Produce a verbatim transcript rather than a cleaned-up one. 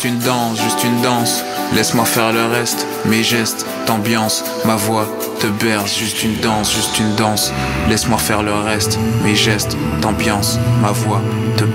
Une danse, juste une danse, laisse-moi faire le reste. Mes gestes, t'ambiance, ma voix te berce. Juste une danse, juste une danse, laisse-moi faire le reste. Mes gestes, t'ambiance, ma voix te